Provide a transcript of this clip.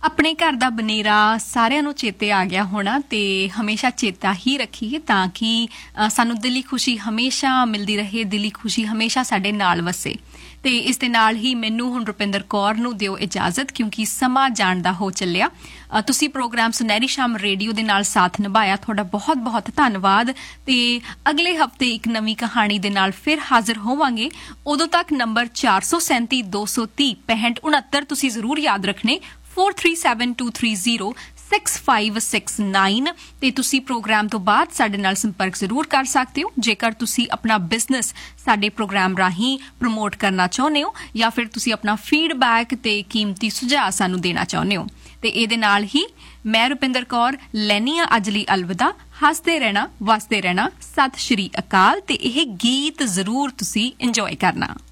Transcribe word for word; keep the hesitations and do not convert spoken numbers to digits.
ਆਪਣੇ ਘਰ ਦਾ ਬਨੇਰਾ ਸਾਰਿਆਂ ਨੂੰ ਚੇਤੇ ਆ ਗਿਆ ਹੋਣਾ ਤੇ ਹਮੇਸ਼ਾ ਚੇਤਾ ਹੀ ਰੱਖੀਏ ਤਾਂ ਕਿ ਸਾਨੂੰ ਦਿਲੀ ਖੁਸ਼ੀ ਹਮੇਸ਼ਾ ਮਿਲਦੀ ਰਹੇ, ਦਿਲੀ ਖੁਸ਼ੀ ਹਮੇਸ਼ਾ ਸਾਡੇ ਨਾਲ ਵਸੇ। ਤੇ ਇਸ ਦੇ ਨਾਲ ਹੀ ਮੈਨੂੰ ਹੁਣ ਰੁਪਿੰਦਰ ਕੌਰ ਨੂੰ ਦਿਓ ਇਜਾਜ਼ਤ, ਕਿਉਂਕਿ ਸਮਾਂ ਜਾਣ ਦਾ ਹੋ ਚੱਲਿਆ। ਤੁਸੀਂ ਪ੍ਰੋਗਰਾਮ ਸੁਨਹਿਰੀ ਸ਼ਾਮ ਰੇਡੀਓ ਦੇ ਨਾਲ ਸਾਥ ਨਿਭਾਇਆ, ਤੁਹਾਡਾ ਬਹੁਤ ਬਹੁਤ ਧੰਨਵਾਦ। ਤੇ ਅਗਲੇ ਹਫ਼ਤੇ ਇੱਕ ਨਵੀਂ ਕਹਾਣੀ ਦੇ ਨਾਲ ਫਿਰ ਹਾਜ਼ਰ ਹੋਵਾਂਗੇ। ਉਦੋਂ ਤੱਕ ਨੰਬਰ ਚਾਰ ਸੌ ਸੈਂਤੀ ਦੋ ਸੌ ਤੀਹ ਪੈਂਹਠ ਉਣਹੱਤਰ ਤੁਸੀਂ ਜ਼ਰੂਰ ਯਾਦ ਰੱਖਣੇ, four three seven two three zero six five six nine। ਤੇ ਤੁਸੀਂ ਪ੍ਰੋਗਰਾਮ ਤੋਂ ਬਾਅਦ ਸਾਡੇ ਨਾਲ ਸੰਪਰਕ ਜ਼ਰੂਰ ਕਰ ਸਕਦੇ ਹੋ ਜੇਕਰ ਤੁਸੀਂ ਆਪਣਾ ਬਿਜ਼ਨਸ ਸਾਡੇ ਪ੍ਰੋਗਰਾਮ ਰਾਹੀਂ ਪ੍ਰਮੋਟ ਕਰਨਾ ਚਾਹੁੰਦੇ ਹੋ ਜਾਂ ਫਿਰ ਤੁਸੀਂ ਆਪਣਾ ਫੀਡਬੈਕ ਤੇ ਕੀਮਤੀ ਸੁਝਾਅ ਸਾਨੂੰ ਦੇਣਾ ਚਾਹੁੰਦੇ ਹੋ। ਤੇ ਇਹਦੇ ਨਾਲ ਹੀ ਮੈਂ ਰੁਪਿੰਦਰ ਕੌਰ ਲੈਨੀ ਆ ਅੱਜ ਲਈ ਅਲਵਿਦਾ। ਹੱਸਦੇ ਰਹਿਣਾ, ਵਸਦੇ ਰਹਿਣਾ। ਸਤਿ ਸ਼੍ਰੀ ਅਕਾਲ। ਤੇ ਇਹ ਗੀਤ ਜ਼ਰੂਰ ਤੁਸੀਂ ਇੰਜੋਏ ਕਰਨਾ।